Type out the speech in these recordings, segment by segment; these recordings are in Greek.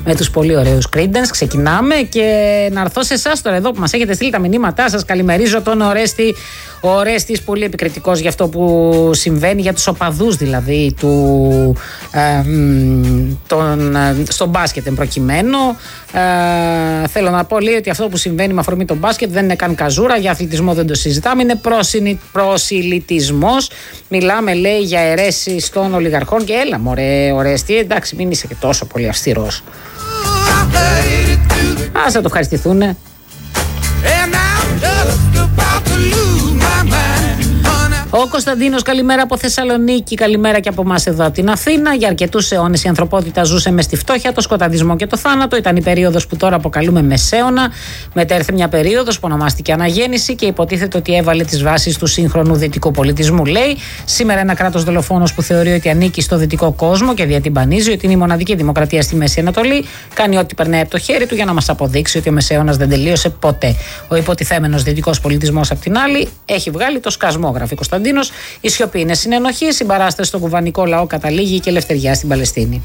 με τους πολύ ωραίους Creedence. Ξεκινάμε και να έρθω σε εσάς τώρα εδώ που μας έχετε στείλει τα μηνύματά σας. Καλημερίζω τον Ορέστη. Ο Ορέστης πολύ επικριτικός για αυτό που συμβαίνει, για τους οπαδούς δηλαδή στο μπάσκετ εν προκειμένου. Θέλω να πω, λέει, ότι αυτό που συμβαίνει με αφορμή το μπάσκετ δεν είναι καν καζούρα, για αθλητισμό δεν το συζητάμε, είναι προσιλητισμός. Μιλάμε, λέει, για αιρέσεις των ολιγαρχών και έλα μωρέ Ορέστη, εντάξει, μην είσαι και τόσο πολύ αυστηρός. Ας θα το ευχαριστηθούνε. Ο Κωνσταντίνος, καλημέρα από Θεσσαλονίκη, καλημέρα και από εμάς εδώ από την Αθήνα. Για αρκετούς αιώνες η ανθρωπότητα ζούσε μες στη φτώχεια, το σκοταδισμό και το θάνατο. Ήταν η περίοδος που τώρα αποκαλούμε Μεσαίωνα. Μετά ήρθε μια περίοδος που ονομάστηκε Αναγέννηση και υποτίθεται ότι έβαλε τις βάσεις του σύγχρονου δυτικού πολιτισμού. Λέει σήμερα ένα κράτος δολοφόνος που θεωρεί ότι ανήκει στο δυτικό κόσμο και διατυμπανίζει ότι είναι η μοναδική δημοκρατία στη Μέση Ανατολή. Κάνει ό,τι περνάει από το χέρι του για να μας αποδείξει ότι ο Μεσαίωνας δεν τελείωσε ποτέ. Ο υποτιθέμενος δυτικός πολιτισμός, απ' την άλλη, έχει βγάλει το σκασμό, γράφει Κωνσταντίνος. Η σιωπή είναι συνενοχή, η συμπαράσταση στον κουβανικό λαό καταλήγει και ελευθεριά στην Παλαιστίνη.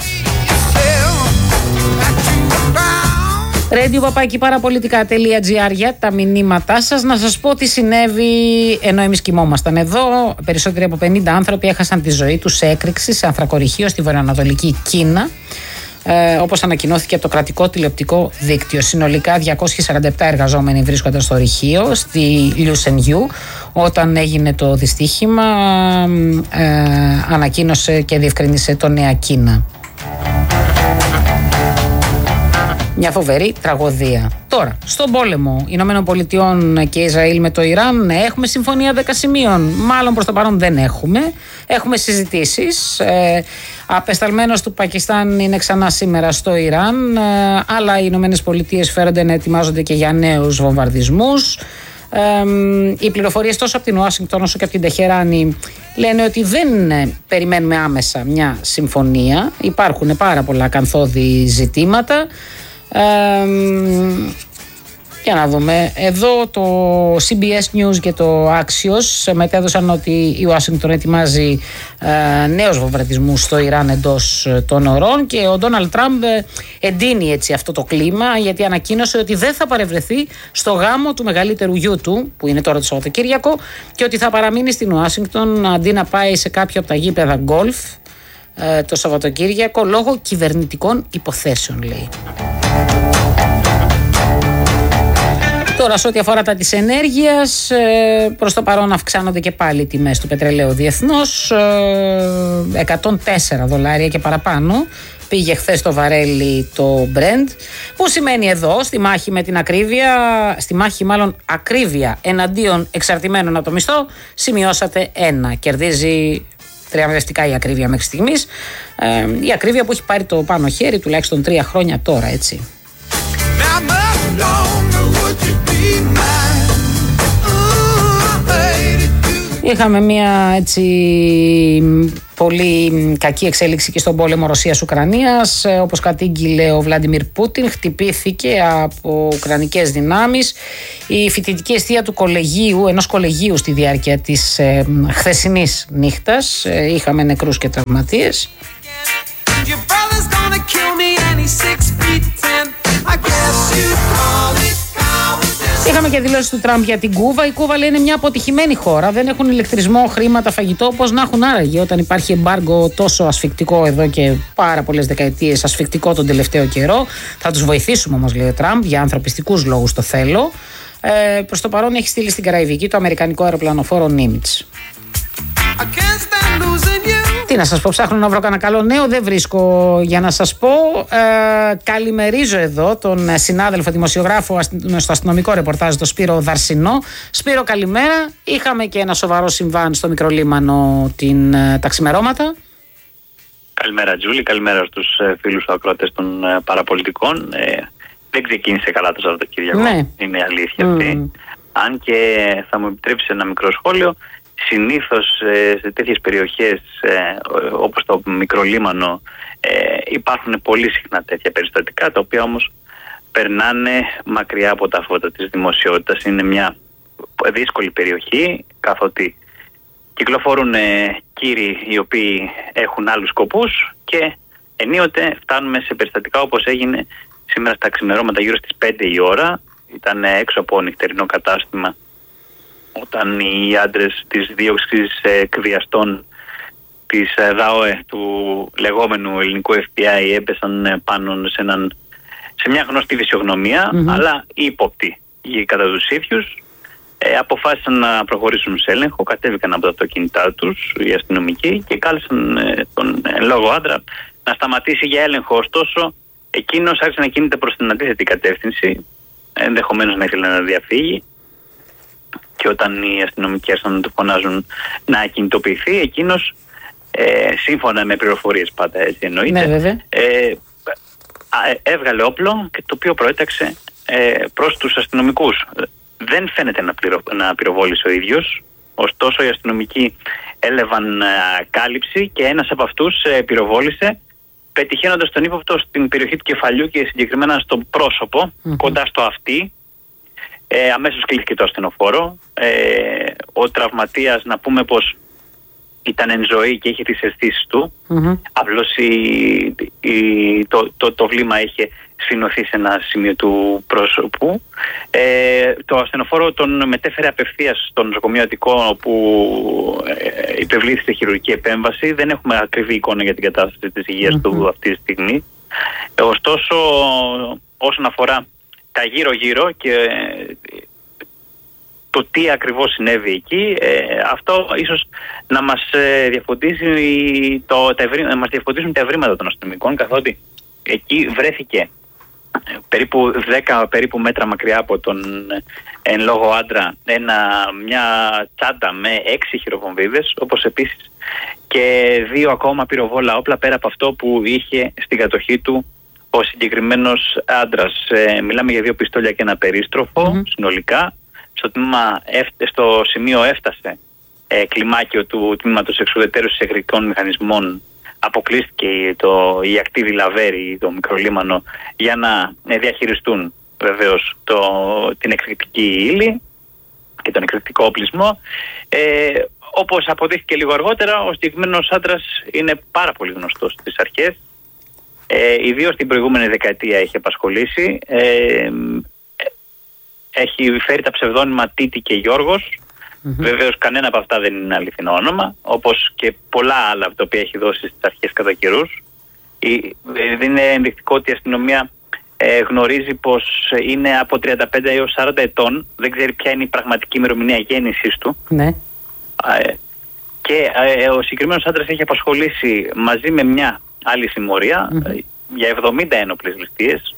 radio.parapolitica.gr για τα μηνύματά σας. Να σας πω τι συνέβη ενώ εμείς κοιμόμασταν εδώ. Περισσότεροι από 50 άνθρωποι έχασαν τη ζωή τους σε έκρηξη σε ανθρακοριχείο στη βορειοανατολική Κίνα. Όπως ανακοινώθηκε από το κρατικό τηλεοπτικό δίκτυο. Συνολικά 247 εργαζόμενοι βρίσκονταν στο ρηχείο στη Λιουσενιού όταν έγινε το δυστύχημα, ανακοίνωσε και διευκρίνησε το Νέα Κίνα. Μια φοβερή τραγωδία. Τώρα, στον πόλεμο Ηνωμένων Πολιτειών και Ισραήλ με το Ιράν, έχουμε συμφωνία 10 σημείων. Μάλλον προς το παρόν δεν έχουμε. Έχουμε συζητήσεις. Απεσταλμένος του Πακιστάν είναι ξανά σήμερα στο Ιράν. Αλλά οι Ηνωμένες Πολιτείες φέρονται να ετοιμάζονται και για νέους βομβαρδισμούς. Οι πληροφορίες τόσο από την Ουάσιγκτον όσο και από την Τεχεράνη λένε ότι δεν περιμένουμε άμεσα μια συμφωνία. Υπάρχουν πάρα πολλά ακαθόδη ζητήματα. Για να δούμε. Εδώ το CBS News και το Axios μετέδωσαν ότι η Ουάσιγκτον ετοιμάζει νέους βομβαρδισμούς στο Ιράν εντός των ωρών και ο Ντόναλντ Τραμπ εντείνει έτσι αυτό το κλίμα, γιατί ανακοίνωσε ότι δεν θα παρευρεθεί στο γάμο του μεγαλύτερου γιού του, που είναι τώρα το Σαββατοκύριακο, και ότι θα παραμείνει στην Ουάσιγκτον αντί να πάει σε κάποιο από τα γήπεδα γκολφ το Σαββατοκύριακο λόγω κυβερνητικών υποθέσεων, λέει. Τώρα, σε ό,τι αφορά τα της ενέργειας, προς το παρόν αυξάνονται και πάλι οι τιμές του πετρελαίου διεθνώς, $104 και παραπάνω. Πήγε χθες το βαρέλι το Brent, που σημαίνει εδώ στη μάχη με την ακρίβεια, στη μάχη μάλλον ακρίβεια εναντίον εξαρτημένων από το μισθό, σημειώσατε 1. Κερδίζει τριαμβευτικά η ακρίβεια μέχρι στιγμής. Η ακρίβεια που έχει πάρει το πάνω χέρι τουλάχιστον 3 χρόνια τώρα, έτσι. Είχαμε μια έτσι πολύ κακή εξέλιξη και στον πόλεμο Ρωσίας-Ουκρανίας. Όπως κατήγγειλε ο Βλάντιμιρ Πούτιν, χτυπήθηκε από ουκρανικές δυνάμεις η φοιτητική εστία του κολεγίου, ενός κολεγίου στη διάρκεια της χθεσινής νύχτας. Είχαμε νεκρούς και τραυματίες. Είχαμε και δηλώσεις του Τραμπ για την Κούβα. Η Κούβα, λέει, είναι μια αποτυχημένη χώρα. Δεν έχουν ηλεκτρισμό, χρήματα, φαγητό. Πώς να έχουν άραγε όταν υπάρχει εμπάργκο τόσο ασφικτικό εδώ και πάρα πολλές δεκαετίες, ασφικτικό τον τελευταίο καιρό. Θα τους βοηθήσουμε όμως, λέει ο Τραμπ, για ανθρωπιστικούς λόγους το θέλω. Προς το παρόν έχει στείλει στην Καραϊβική το αμερικανικό αεροπλανοφόρο Νίμιτς. Τι να σας πω, ψάχνω να βρω κανένα καλό νέο, δεν βρίσκω για να σας πω. Καλημερίζω εδώ τον συνάδελφο δημοσιογράφο στο αστυνομικό ρεπορτάζ, τον Σπύρο Δαρσινό. Σπύρο, καλημέρα. Είχαμε και ένα σοβαρό συμβάν στο Μικρολίμανο τα ξημερώματα. Καλημέρα Τζούλη, καλημέρα στους φίλους ακροατές των παραπολιτικών. Δεν ξεκίνησε καλά το Σαββατοκύριακο, ναι. Είναι αλήθεια αυτή. Αν και θα μου επιτρέψει ένα μικρό σχόλιο. Συνήθως σε τέτοιες περιοχές όπως το Μικρολίμανο υπάρχουν πολύ συχνά τέτοια περιστατικά, τα οποία όμως περνάνε μακριά από τα φώτα της δημοσιότητας. Είναι μια δύσκολη περιοχή, καθότι κυκλοφορούν κύριοι οι οποίοι έχουν άλλους σκοπούς και ενίοτε φτάνουμε σε περιστατικά όπως έγινε σήμερα στα ξημερώματα γύρω στις 5 η ώρα. Ήταν έξω από νυχτερινό κατάστημα όταν οι άντρες της δίωξης εκβιαστών της ΔΑΟΕ, του λεγόμενου ελληνικού FBI, έπεσαν πάνω σε μια γνωστή φυσιογνωμία, αλλά ύποπτη κατά τους ίδιους. Αποφάσισαν να προχωρήσουν σε έλεγχο, κατέβηκαν από τα αυτοκίνητά τους οι αστυνομικοί και κάλεσαν τον λόγο άντρα να σταματήσει για έλεγχο. Ωστόσο, εκείνος άρχισε να κινείται προς την αντίθετη κατεύθυνση, ενδεχομένως να ήθελε να διαφύγει, και όταν οι αστυνομικοί άρχισαν να του φωνάζουν να κινητοποιηθεί, εκείνος, σύμφωνα με πληροφορίες πάντα, έτσι εννοείται, έβγαλε όπλο, και το οποίο προέταξε προς τους αστυνομικούς. Δεν φαίνεται να πυροβόλησε ο ίδιος, ωστόσο οι αστυνομικοί έλαβαν κάλυψη και ένας από αυτούς πυροβόλησε, πετυχαίνοντας τον ύποπτο στην περιοχή του κεφαλιού και συγκεκριμένα στο πρόσωπο, κοντά στο αυτί. Αμέσως κλείθηκε το ασθενοφόρο. Ο τραυματίας, να πούμε πως ήταν εν ζωή και είχε τις αισθήσεις του. Απλώς το βλήμα είχε σφινωθεί σε ένα σημείο του πρόσωπου. Το ασθενοφόρο τον μετέφερε απευθείας στο νοσοκομείο Αττικών, όπου υπευλήθησε χειρουργική επέμβαση. Δεν έχουμε ακριβή εικόνα για την κατάσταση της υγείας του αυτή τη στιγμή. Ωστόσο, όσον αφορά τα γύρω-γύρω και το τι ακριβώς συνέβη εκεί, αυτό ίσως να μας διαφωτίσουν τα ευρήματα των αστυνομικών, καθότι εκεί βρέθηκε περίπου 10 μέτρα μακριά από τον εν λόγω άντρα μια τσάντα με 6 χειροβομβίδες, όπως επίσης και 2 ακόμα πυροβόλα όπλα πέρα από αυτό που είχε στην κατοχή του ο συγκεκριμένος άντρας. Μιλάμε για 2 πιστόλια και ένα περίστροφο συνολικά. Στο σημείο έφτασε κλιμάκιο του τμήματος εξουδετερώσης εγκρικών μηχανισμών. Αποκλείστηκε η ακτίδη Λαβέρη, το μικρολίμανο, για να διαχειριστούν βεβαίως την εκρηκτική ύλη και τον εκρηκτικό οπλισμό. Όπως αποδείχθηκε λίγο αργότερα, ο συγκεκριμένος άντρας είναι πάρα πολύ γνωστός στις αρχές. Ιδίως την προηγούμενη δεκαετία έχει απασχολήσει. Έχει φέρει τα ψευδόνυμα Τίτη και Γιώργος. Βεβαίως κανένα από αυτά δεν είναι αληθινό όνομα, όπως και πολλά άλλα από τα οποία έχει δώσει στις αρχές κατά καιρούς. Είναι ενδεικτικό ότι η αστυνομία γνωρίζει πως είναι από 35 έως 40 ετών. Δεν ξέρει ποια είναι η πραγματική ημερομηνία γέννησης του. Ναι. Και ο συγκεκριμένος άντρας έχει απασχολήσει μαζί με μια άλλη συμμορία για 70 ένοπλες ληστείες.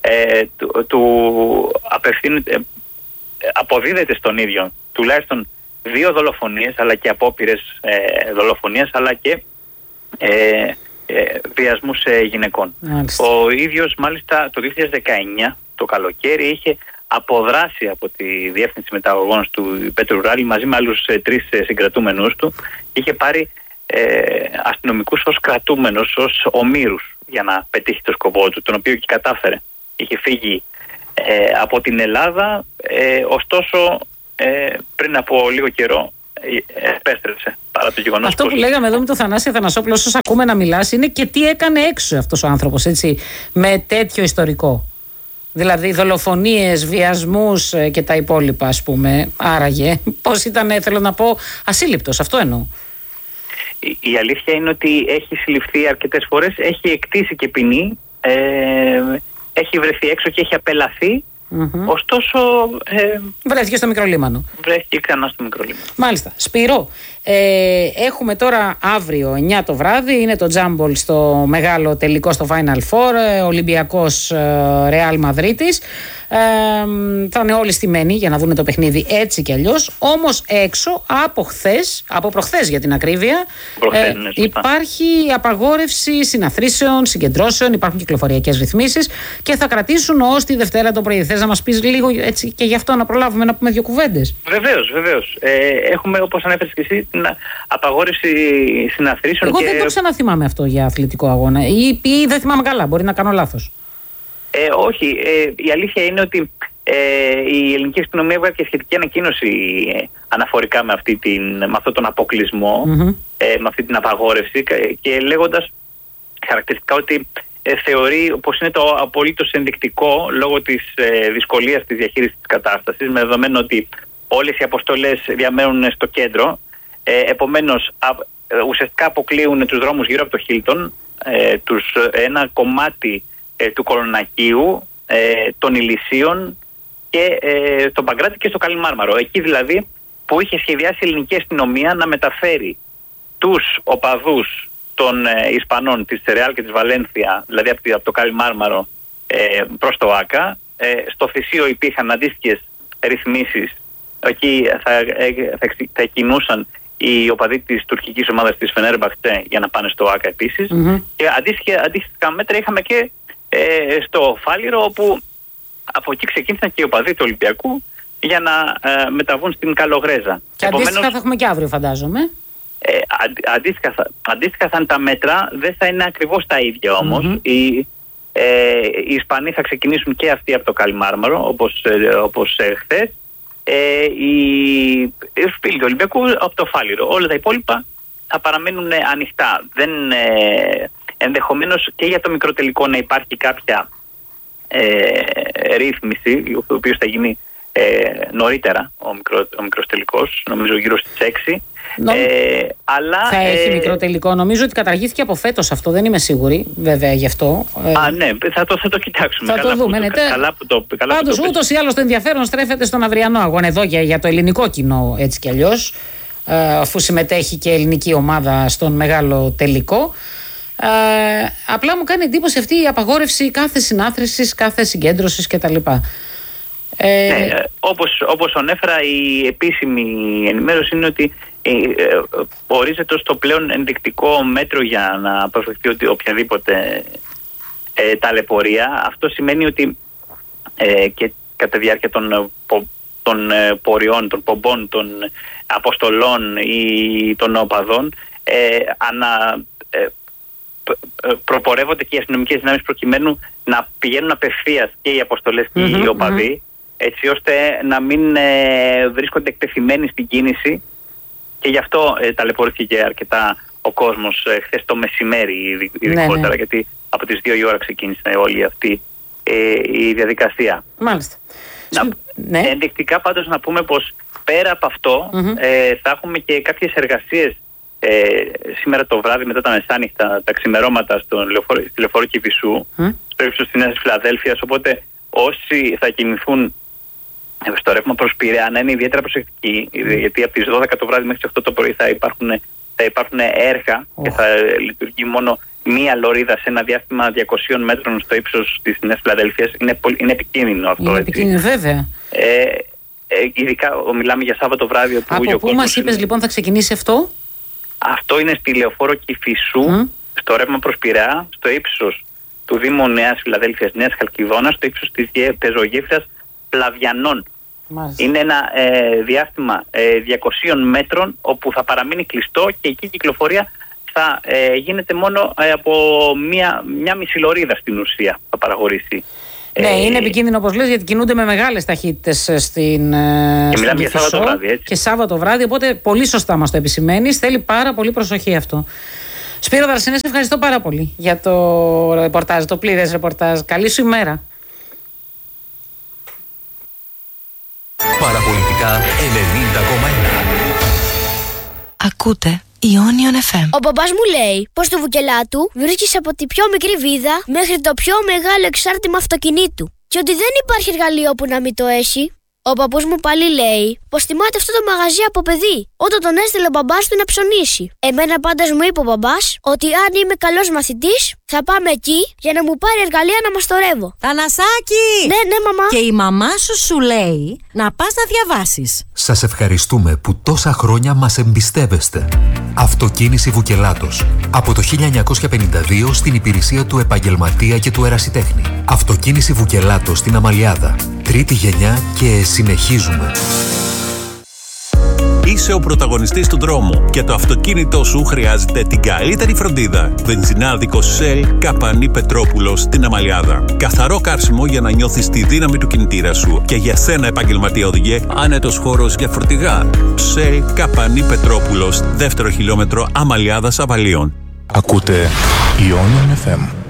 Αποδίδεται στον ίδιο τουλάχιστον 2 δολοφονίες, αλλά και απόπειρες δολοφονίας, αλλά και βιασμούς γυναικών. Ο ίδιος μάλιστα το 2019 το καλοκαίρι είχε αποδράσει από τη Διεύθυνση Μεταγωγών του Πέτρου Ράλη μαζί με άλλους 3 συγκρατούμενους του. Είχε πάρει αστυνομικούς ως κρατούμενους, ως ομήρους, για να πετύχει το σκοπό του, τον οποίο και κατάφερε. Είχε φύγει από την Ελλάδα, ωστόσο πριν από λίγο καιρό επέστρεψε, παρά το γεγονός. Αυτό που λέγαμε εδώ με τον Θανάση Αθανασόπουλο, όσο ακούμε να μιλάς, είναι και τι έκανε έξω αυτός ο άνθρωπος, έτσι, με τέτοιο ιστορικό. Δηλαδή δολοφονίες, βιασμούς και τα υπόλοιπα, ας πούμε. Άραγε πώς ήταν, θέλω να πω, ασύλληπτος, αυτό εννοώ. Η αλήθεια είναι ότι έχει συλληφθεί αρκετές φορές, έχει εκτίσει και ποινή, έχει βρεθεί έξω και έχει απελαθεί. Ωστόσο βρέθηκε στο μικρολίμανο. Βρέθηκε ξανά στο μικρολίμανο. Μάλιστα. Σπύρο, έχουμε τώρα αύριο 9 το βράδυ, είναι το Τζάμπολ στο μεγάλο τελικό, στο Final Four, Ολυμπιακός Ρεάλ Μαδρίτης. Θα είναι όλοι στημένοι για να δουν το παιχνίδι έτσι κι αλλιώς. Όμως έξω από προχθές για την ακρίβεια, υπάρχει απαγόρευση συναθρήσεων, συγκεντρώσεων, υπάρχουν κυκλοφοριακές ρυθμίσεις και θα κρατήσουν ως τη Δευτέρα το πρωί. Θες να μας πεις λίγο έτσι και γι' αυτό να προλάβουμε να πούμε 2 κουβέντες? Βεβαίως. Έχουμε, όπως ανέφερες και εσύ, την απαγόρευση συναθρήσεων. Εγώ δεν το ξαναθυμάμαι αυτό για αθλητικό αγώνα, ή δεν θυμάμαι καλά, μπορεί να κάνω λάθος. Όχι, η αλήθεια είναι ότι η ελληνική αστυνομία έβγαλε και σχετική ανακοίνωση αναφορικά με αυτόν τον αποκλεισμό, με αυτή την απαγόρευση, και λέγοντας χαρακτηριστικά ότι θεωρεί πως είναι το απολύτως ενδεικτικό λόγω της δυσκολίας της διαχείρισης της κατάστασης, με δεδομένο ότι όλες οι αποστολές διαμένουν στο κέντρο. Επομένως, ουσιαστικά αποκλείουν τους δρόμους γύρω από το Χίλτον, ένα κομμάτι του Κολονακίου, των Ηλυσίων και στον Παγκράτη και στο Καλιμάρμαρο. Εκεί δηλαδή που είχε σχεδιάσει η ελληνική αστυνομία να μεταφέρει τους οπαδούς των Ισπανών της Ρεάλ και της Βαλένθια, δηλαδή από το Καλιμάρμαρο προς το Άκα. Στο Θησίο υπήρχαν αντίστοιχες ρυθμίσεις. Εκεί θα κινούσαν οι οπαδοί της τουρκικής ομάδας της Φενέρμπαχτσε για να πάνε στο Άκα επίσης. Και αντίστοιχα μέτρα είχαμε και στο Φάληρο, όπου από εκεί ξεκίνησαν και οι οπαδοί του Ολυμπιακού για να μεταβούν στην Καλογρέζα. Και αντίστοιχα θα έχουμε και αύριο, φαντάζομαι. Αντίστοιχα θα είναι τα μέτρα, δεν θα είναι ακριβώς τα ίδια όμως. Οι Ισπανοί θα ξεκινήσουν και αυτοί από το Καλιμάρμαρο, όπως χθες. Οι φίλοι του Ολυμπιακού από το Φάληρο. Όλα τα υπόλοιπα θα παραμένουν ανοιχτά. Ενδεχομένως και για το μικροτελικό να υπάρχει κάποια ρύθμιση, ο οποίος θα γίνει νωρίτερα ο μικρός τελικός, νομίζω γύρω στις 6. Αλλά θα έχει μικρό τελικό. Νομίζω ότι καταργήθηκε από φέτος αυτό, δεν είμαι σίγουρη βέβαια γι' αυτό. Ναι, θα το κοιτάξουμε. Θα το δούμε. Πάντως ούτως ή άλλως το ενδιαφέρον στρέφεται στον αυριανό αγώνα εδώ για το ελληνικό κοινό, έτσι κι αλλιώς, αφού συμμετέχει και ελληνική ομάδα στον μεγάλο τελικό. Απλά μου κάνει εντύπωση αυτή η απαγόρευση κάθε συνάθρησης, κάθε συγκέντρωσης κτλ. Ναι, όπως ανέφερα, η επίσημη ενημέρωση είναι ότι ορίζεται ως το πλέον ενδεικτικό μέτρο για να αποφευθεί ότι οποιαδήποτε ταλαιπωρία. Αυτό σημαίνει ότι και κατά τη διάρκεια των πορειών, των πομπών, των αποστολών ή των οπαδών προπορεύονται και οι αστυνομικές δυνάμεις προκειμένου να πηγαίνουν απευθείας και οι αποστολές και οι οπαδοί, έτσι ώστε να μην βρίσκονται εκτεθειμένοι στην κίνηση, και γι' αυτό ταλαιπωρήθηκε αρκετά ο κόσμος χθες το μεσημέρι ειδικότερα, γιατί από τις 2 η ώρα ξεκίνησε όλη αυτή η διαδικασία. Μάλιστα. Ενδεικτικά πάντως να πούμε πως πέρα από αυτό θα έχουμε και κάποιες εργασίες σήμερα το βράδυ μετά τα μεσάνυχτα, τα ξημερώματα στη λεωφόρο Κηφισού, στο ύψος της Νέας Φιλαδέλφειας, οπότε όσοι θα κινηθούν στο ρεύμα προς Πειραιά να είναι ιδιαίτερα προσεκτικοί, γιατί από τις 12 το βράδυ μέχρι τις 8 το πρωί θα υπάρχουν έργα και θα λειτουργεί μόνο μία λωρίδα σε ένα διάστημα 200 μέτρων στο ύψος της Νέας Φιλαδέλφειας. Είναι επικίνδυνο αυτό. Είναι επικίνδυνο, βέβαια. Ειδικά μιλάμε για Σάββατο βράδυ. Από πού μας είπες λοιπόν θα ξεκινήσει αυτό? Αυτό είναι στη λεωφόρο Κηφισού, στο ρεύμα προς Πειραιά, στο ύψος του Δήμου Νέας Φιλαδέλφειας, Νέας Χαλκιδόνας, στο ύψος της πεζογέφυρας Πλαβιανών. Είναι ένα διάστημα 200 μέτρων όπου θα παραμείνει κλειστό, και εκεί η κυκλοφορία θα γίνεται μόνο από μια μισή λωρίδα στην ουσία θα παραχωρήσει. Ναι, είναι επικίνδυνο όπως λες, γιατί κινούνται με μεγάλες ταχύτητες στην Κηφισό και Σάββατο βράδυ, οπότε πολύ σωστά μας το επισημαίνεις. Θέλει πάρα πολύ προσοχή αυτό. Σπύρο Δρασινέ, σε ευχαριστώ πάρα πολύ για το ρεπορτάζ, το πλήρες ρεπορτάζ. Καλή σου ημέρα. Παραπολιτικά 90,1. Ακούτε Ionion FM. Ο μπαμπάς μου λέει πως το Βουκελάτου βρίσκεις από τη πιο μικρή βίδα μέχρι το πιο μεγάλο εξάρτημα αυτοκινήτου, και ότι δεν υπάρχει εργαλείο που να μην το έχει. Ο παππούς μου πάλι λέει πως θυμάται αυτό το μαγαζί από παιδί, όταν τον έστειλε ο μπαμπάς του να ψωνίσει. Εμένα πάντως μου είπε ο μπαμπάς ότι αν είμαι καλός μαθητής θα πάμε εκεί για να μου πάρει εργαλεία να μαστορεύω. Θανασάκη! Ναι, μαμά. Και η μαμά σου λέει να πας να διαβάσεις. Σας ευχαριστούμε που τόσα χρόνια μας εμπιστεύεστε. Αυτοκίνηση Βουκελάτος. Από το 1952 στην υπηρεσία του επαγγελματία και του ερασιτέχνη. Αυτοκίνηση Βουκελάτος στην Αμαλιάδα. Τρίτη γενιά και συνεχίζουμε. Είσαι ο πρωταγωνιστής του δρόμου και το αυτοκίνητό σου χρειάζεται την καλύτερη φροντίδα. Βενζινάδικο Shell Καπανή Πετρόπουλος στην Αμαλιάδα. Καθαρό καύσιμο για να νιώθεις τη δύναμη του κινητήρα σου. Και για σένα, επαγγελματία οδηγέ, άνετος χώρος για φορτηγά. Shell Καπανή Πετρόπουλος, 2ο χιλιόμετρο Αμαλιάδας Αβαλίων. Ακούτε Ionian FM.